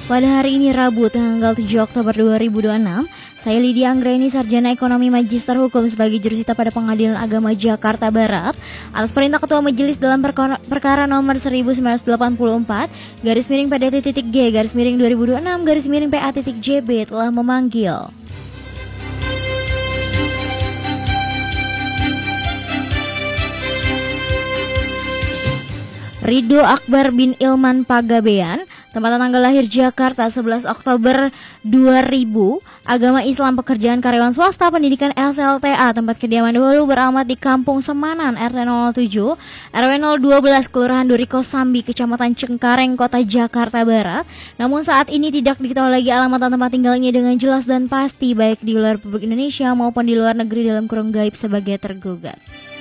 Pada hari ini Rabu tanggal 7 Oktober 2026, saya Lydia Anggraini, Sarjana Ekonomi Magister Hukum sebagai jurusita pada Pengadilan Agama Jakarta Barat atas perintah Ketua Majelis dalam perkara nomor 1984 garis miring PD.G garis miring 2026 garis miring PA.JB telah memanggil Ridho Akbar bin Ilman Pagabean, tempat tanggal lahir Jakarta 11 Oktober 2000, agama Islam, pekerjaan karyawan swasta, pendidikan SLTA, tempat kediaman dahulu beralamat di Kampung Semanan, RT 07, RW 012, Kelurahan Duri Kosambi, Kecamatan Cengkareng, Kota Jakarta Barat. Namun saat ini tidak diketahui lagi alamat dan tempat tinggalnya dengan jelas dan pasti, baik di luar Republik Indonesia maupun di luar negeri dalam kurung gaib sebagai tergugat.